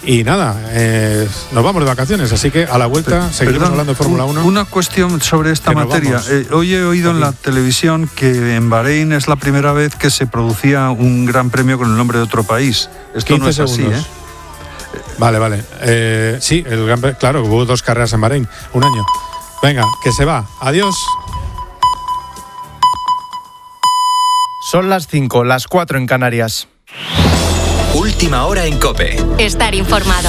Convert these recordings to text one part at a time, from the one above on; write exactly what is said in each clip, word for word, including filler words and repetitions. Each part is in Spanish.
Y nada, eh, nos vamos de vacaciones, así que a la vuelta seguiremos Perdón, hablando de Fórmula uno. Una cuestión sobre esta materia. Eh, hoy he oído en la televisión que en Bahrein es la primera vez que se producía un gran premio con el nombre de otro país. Esto no es segundos. así, ¿eh? Vale, vale. Eh, sí, el gran, claro, hubo dos carreras en Bahrein, un año. Venga, que se va. Adiós. Son las cinco, las cuatro en Canarias. Última hora en COPE. Estar informado.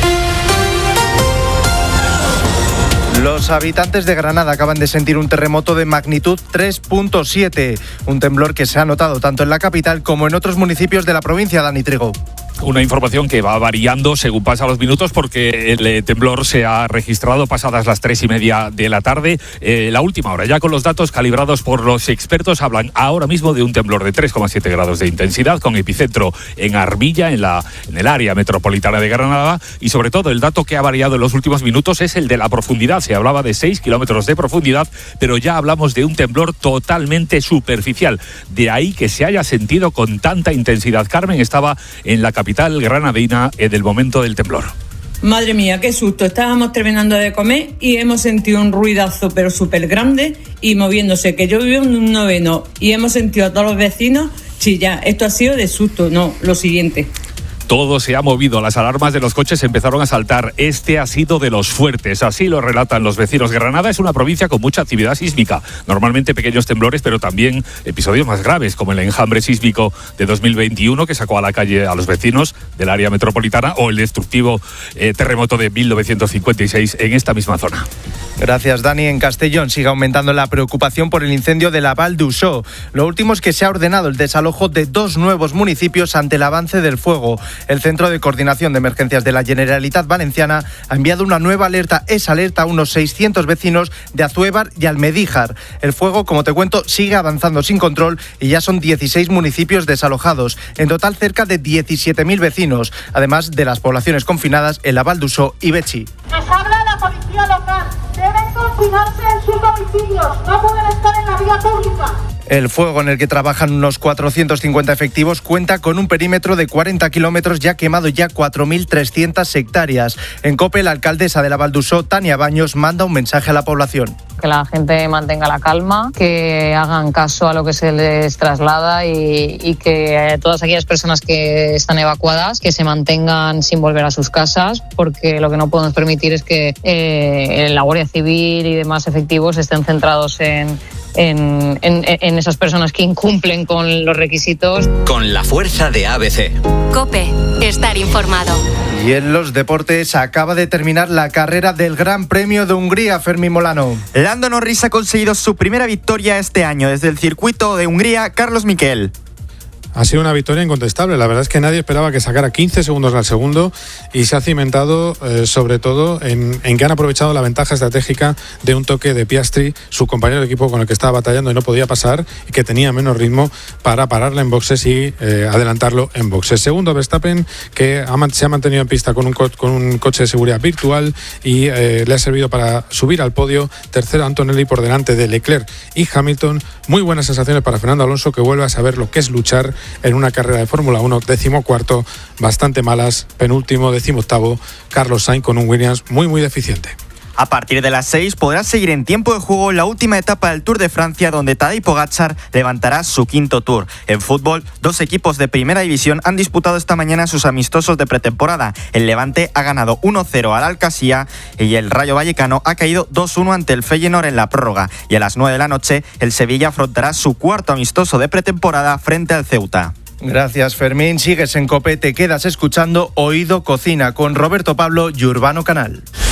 Los habitantes de Granada acaban de sentir un terremoto de magnitud tres punto siete, un temblor que se ha notado tanto en la capital como en otros municipios de la provincia. Dani Trigo. Una información que va variando según pasan los minutos porque el temblor se ha registrado pasadas las tres y media de la tarde. Eh, la última hora, ya con los datos calibrados por los expertos, hablan ahora mismo de un temblor de tres coma siete grados de intensidad con epicentro en Armilla, en, la, en el área metropolitana de Granada, y sobre todo el dato que ha variado en los últimos minutos es el de la profundidad. Se hablaba de seis kilómetros de profundidad, pero ya hablamos de un temblor totalmente superficial. De ahí que se haya sentido con tanta intensidad. Carmen estaba en la capital granadina en el momento del temblor. Madre mía, qué susto. Estábamos terminando de comer y hemos sentido un ruidazo pero súper grande y moviéndose, que yo vivo en un noveno y hemos sentido a todos los vecinos chillar. Esto ha sido de susto, no, lo siguiente. Todo se ha movido, las alarmas de los coches empezaron a saltar. Este ha sido de los fuertes, así lo relatan los vecinos. Granada es una provincia con mucha actividad sísmica, normalmente pequeños temblores, pero también episodios más graves, como el enjambre sísmico de dos mil veintiuno, que sacó a la calle a los vecinos del área metropolitana, o el destructivo eh, terremoto de mil novecientos cincuenta y seis en esta misma zona. Gracias, Dani. En Castellón sigue aumentando la preocupación por el incendio de la Val d'Uixó. Lo último es que se ha ordenado el desalojo de dos nuevos municipios ante el avance del fuego. El Centro de Coordinación de Emergencias de la Generalitat Valenciana ha enviado una nueva alerta, esa alerta a unos seiscientos vecinos de Azuévar y Almedíjar. El fuego, como te cuento, sigue avanzando sin control y ya son dieciséis municipios desalojados. En total, cerca de diecisiete mil vecinos, además de las poblaciones confinadas en la Val d'Uixó y Betxí. Les habla la policía local. Deben confinarse en sus domicilios. No pueden estar en la vía pública. El fuego, en el que trabajan unos cuatrocientos cincuenta efectivos, cuenta con un perímetro de cuarenta kilómetros y ha quemado ya cuatro mil trescientas hectáreas. En COPE, la alcaldesa de la Val d'Uixó, Tania Baños, manda un mensaje a la población. Que la gente mantenga la calma, que hagan caso a lo que se les traslada y, y que todas aquellas personas que están evacuadas, que se mantengan sin volver a sus casas, porque lo que no podemos permitir es que eh, la Guardia Civil y demás efectivos estén centrados en En, en, en esas personas que incumplen con los requisitos. Con la fuerza de A B C. COPE, estar informado. Y en los deportes acaba de terminar la carrera del Gran Premio de Hungría, Fermín Molano. Lando Norris ha conseguido su primera victoria este año desde el circuito de Hungría. Carlos Miquel. Ha sido una victoria incontestable. La verdad es que nadie esperaba que sacara quince segundos al segundo y se ha cimentado eh, sobre todo en, en que han aprovechado la ventaja estratégica de un toque de Piastri, su compañero de equipo con el que estaba batallando y no podía pasar y que tenía menos ritmo, para pararle en boxes y eh, adelantarlo en boxes. Segundo, Verstappen, que ha, se ha mantenido en pista con un, co- con un coche de seguridad virtual y eh, le ha servido para subir al podio. Tercero, Antonelli por delante de Leclerc y Hamilton. Muy buenas sensaciones para Fernando Alonso, que vuelve a saber lo que es luchar en una carrera de Fórmula uno. Décimo cuarto, bastante malas. Penúltimo, décimo octavo, Carlos Sainz con un Williams muy muy deficiente. A partir de las seis podrá seguir en tiempo de juego la última etapa del Tour de Francia, donde Tadej Pogačar levantará su quinto Tour. En fútbol, dos equipos de primera división han disputado esta mañana sus amistosos de pretemporada. El Levante ha ganado uno cero al Alcasía y el Rayo Vallecano ha caído dos uno ante el Feyenoord en la prórroga. Y a las nueve de la noche, el Sevilla afrontará su cuarto amistoso de pretemporada frente al Ceuta. Gracias, Fermín. Sigues en COPE, te quedas escuchando Oído Cocina con Roberto Pablo y Urbano Canal.